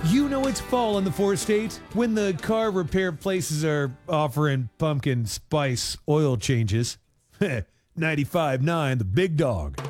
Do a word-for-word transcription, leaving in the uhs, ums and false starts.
You know it's fall in the four-state when the car repair places are offering pumpkin spice oil changes. ninety-five point nine The Big Dog.